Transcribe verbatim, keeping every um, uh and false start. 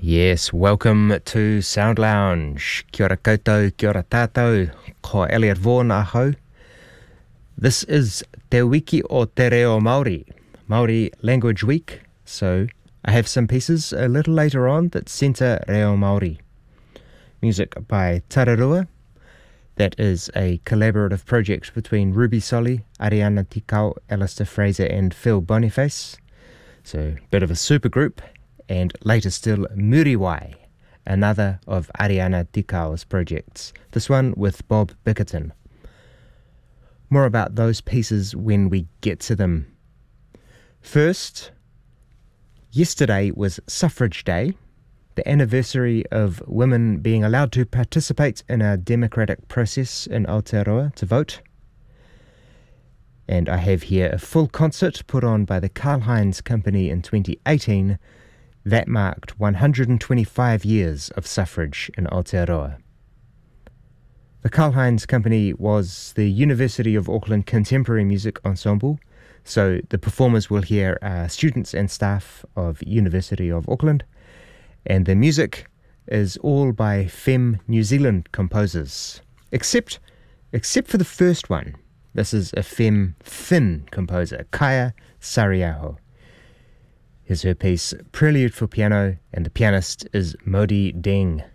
Yes, welcome to Sound Lounge. Kia ora koutou, kia ora tātou, ko Elliot Vaughan ahau. This is Te Wiki o Te Reo Māori, Māori Language Week, so I have some pieces a little later on that centre Reo Māori. Music by Tararua, that is a collaborative project between Ruby Solly, Ariana Tikau, Alistair Fraser and Phil Boniface, so a bit of a supergroup. And later still Muriwai, another of Ariana Tikau's projects, this one with Bob Bickerton. More about those pieces when we get to them. First, yesterday was Suffrage Day, the anniversary of women being allowed to participate in a democratic process in Aotearoa to vote. And I have here a full concert put on by the Karl Heinz Company in twenty eighteen that marked one hundred twenty-five years of suffrage in Aotearoa. The Karl Heinz Company was the University of Auckland Contemporary Music Ensemble, so the performers will hear uh, students and staff of University of Auckland, and the music is all by Femme New Zealand composers, except except for the first one. This is a Femme Finn composer, Kaya Sariaho. Here's her piece, Prelude for Piano, and the pianist is Modi Deng.